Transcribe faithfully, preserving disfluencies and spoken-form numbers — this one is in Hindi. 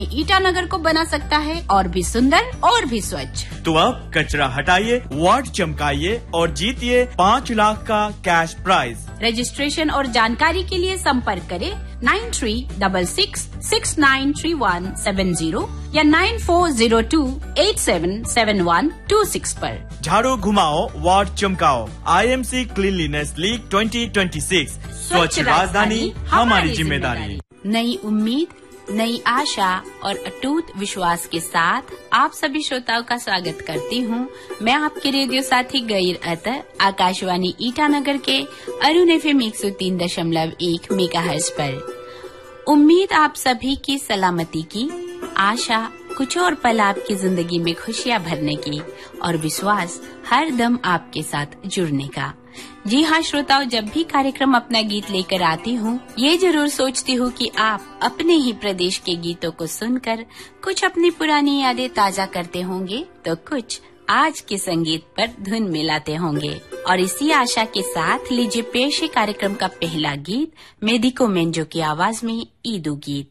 ईटानगर को बना सकता है और भी सुंदर और भी स्वच्छ। तो अब कचरा हटाइए, वार्ड चमकाइए और जीतिए पाँच लाख का कैश प्राइज। रजिस्ट्रेशन और जानकारी के लिए संपर्क करें nine three double six six nine three one seven zero या nine four zero to eight seven seven one two six पर। झाड़ू घुमाओ, ward चमकाओ। I M C cleanliness league twenty twenty six, स्वच्छ राजधानी हमारी जिम्मेदारी। नई उम्मीद, नई आशा और अटूट विश्वास के साथ आप सभी श्रोताओं का स्वागत करती हूँ। मैं आपके रेडियो साथी गैर अतर आकाशवाणी ईटानगर के अरुण एफएम एक सौ तीन दशमलव एक मेगाहर्ट्ज पर। उम्मीद आप सभी की सलामती की, आशा कुछ और पल आपकी जिंदगी में खुशियाँ भरने की और विश्वास हर दम आपके साथ जुड़ने का। जी हाँ श्रोताओं, जब भी कार्यक्रम अपना गीत लेकर आती हूँ, ये जरूर सोचती हूँ कि आप अपने ही प्रदेश के गीतों को सुनकर कुछ अपनी पुरानी यादें ताजा करते होंगे, तो कुछ आज के संगीत पर धुन मिलाते होंगे। और इसी आशा के साथ लीजिए पेश है कार्यक्रम का पहला गीत, मेदिको मेंजो की आवाज में ईदू गीत।